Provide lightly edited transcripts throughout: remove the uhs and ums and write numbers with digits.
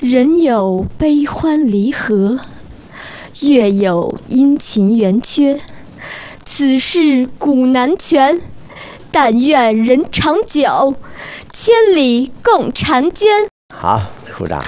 人有悲欢离合，月有阴晴圆缺，此事古难全。但愿人长久，千里共婵娟。 好，鼓掌。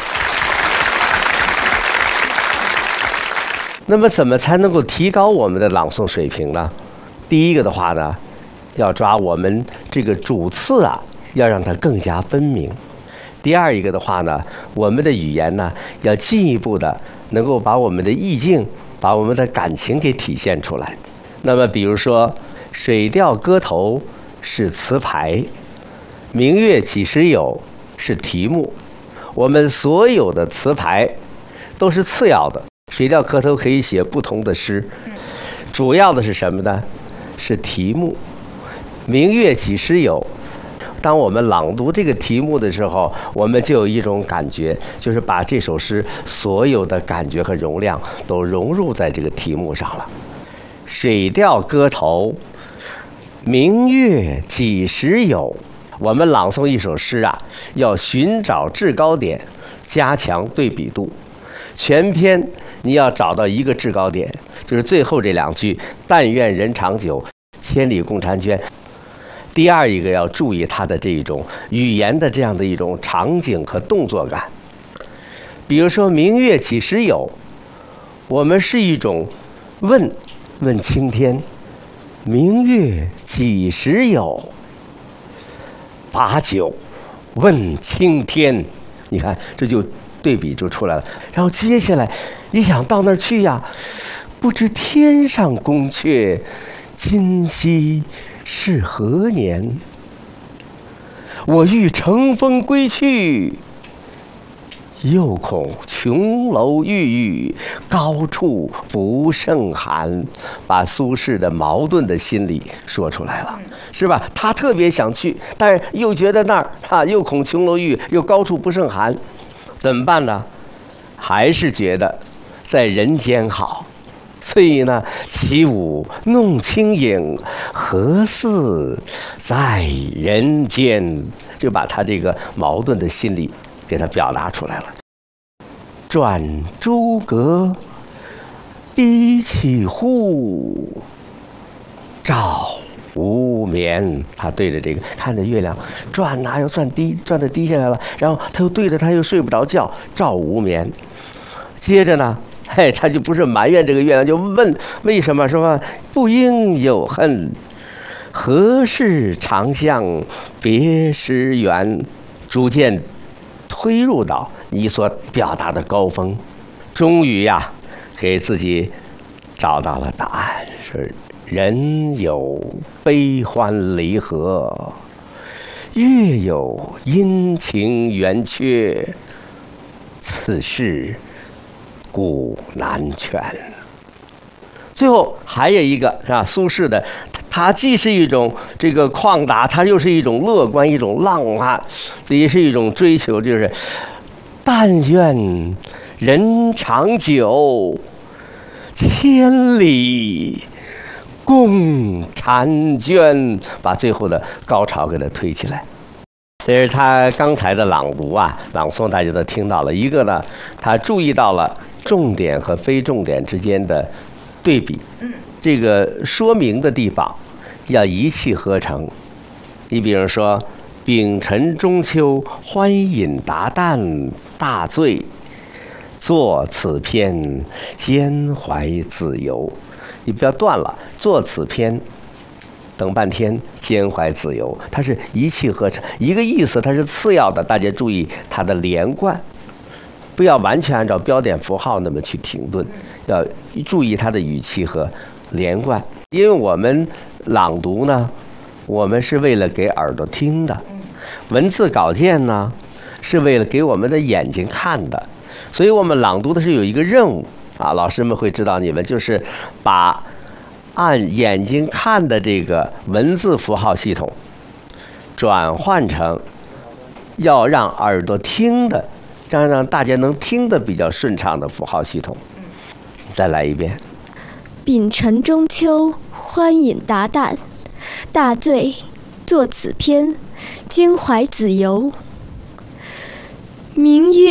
那么怎么才能够提高我们的朗诵水平呢？第一个的话呢，要抓我们这个主次啊，要让它更加分明。第二一个的话呢，我们的语言呢，要进一步的能够把我们的意境、把我们的感情给体现出来。那么比如说《水调歌头》是词牌，明月几时有是题目。我们所有的词牌都是次要的，水调歌头可以写不同的诗，主要的是什么呢？是题目。明月几时有，当我们朗读这个题目的时候，我们就有一种感觉，就是把这首诗所有的感觉和容量都融入在这个题目上了。水调歌头，明月几时有。我们朗诵一首诗啊，要寻找制高点，加强对比度。全篇你要找到一个制高点，就是最后这两句“但愿人长久，千里共婵娟”。第二一个要注意它的这一种语言的这样的一种场景和动作感。比如说“明月几时有”，我们是一种问青天，明月几时有？把酒问青天，你看这就对比就出来了。然后接下来你想到那儿去呀，不知天上宫阙，今夕是何年？我欲乘风归去，又恐琼楼玉宇，高处不胜寒。把苏轼的矛盾的心理说出来了，是吧？他特别想去，但是又觉得那儿又恐琼楼玉宇，又高处不胜寒，怎么办呢？还是觉得在人间好。所以呢，起舞弄清影，何似在人间？就把他这个矛盾的心理给他表达出来了。转朱阁，低绮户，照无眠。他对着这个看着月亮转哪又转的低下来了，然后他又对着他又睡不着觉，照无眠。接着呢，他就不是埋怨这个月亮，就问为什么，说不应有恨，何事长向别时圆。逐渐推入到你所表达的高峰，终于呀，给自己找到了答案，是人有悲欢离合，月有阴晴圆缺，此事古难全。最后还有一个是吧？苏轼的，它既是一种这个旷达，它又是一种乐观，一种浪漫，也是一种追求，就是但愿人长久，千里共婵娟。把最后的高潮给它推起来。这是他刚才的朗读啊，朗诵大家都听到了。一个呢，他注意到了重点和非重点之间的对比，这个说明的地方要一气呵成。你比如说丙辰中秋，欢饮达旦大醉，作此篇，兼怀子由。你不要断了，作此篇等半天，兼怀子由，它是一气呵成，一个意思，它是次要的。大家注意它的连贯，不要完全按照标点符号那么去停顿，要注意它的语气和连贯。因为我们朗读呢，我们是为了给耳朵听的，文字稿件呢是为了给我们的眼睛看的，所以我们朗读的是有一个任务啊，老师们会指导你们，就是把按眼睛看的这个文字符号系统转换成要让耳朵听的，让大家能听得比较顺畅的符号系统。再来一遍。 丙辰中秋，欢饮达旦大醉，作此篇，兼怀子由。明月